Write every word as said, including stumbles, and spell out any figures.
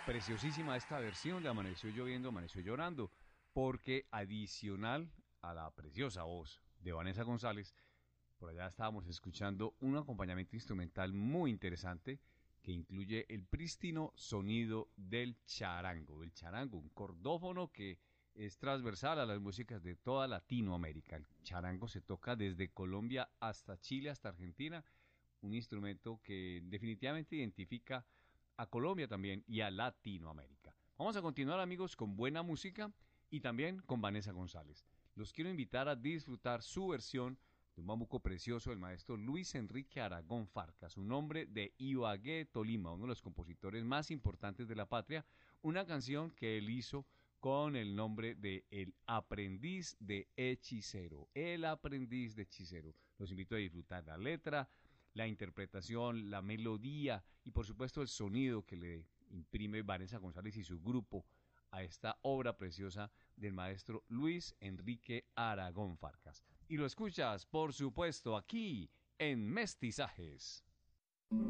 Preciosísima esta versión de Amaneció lloviendo, Amaneció llorando, porque adicional a la preciosa voz de Vanessa González, por allá estábamos escuchando un acompañamiento instrumental muy interesante que incluye el prístino sonido del charango. El charango, un cordófono que es transversal a las músicas de toda Latinoamérica. El charango se toca desde Colombia hasta Chile, hasta Argentina, un instrumento que definitivamente identifica a Colombia también y a Latinoamérica. Vamos a continuar, amigos, con buena música y también con Vanessa González. Los quiero invitar a disfrutar su versión de un bambuco precioso del maestro Luis Enrique Aragón Farcas, un hombre de Ibagué, Tolima, uno de los compositores más importantes de la patria, una canción que él hizo con el nombre de El Aprendiz de Hechicero. El Aprendiz de Hechicero. Los invito a disfrutar la letra, la interpretación, la melodía y por supuesto el sonido que le imprime Vanessa González y su grupo a esta obra preciosa del maestro Luis Enrique Aragón Farcas. Y lo escuchas, por supuesto, aquí en Mestizajes.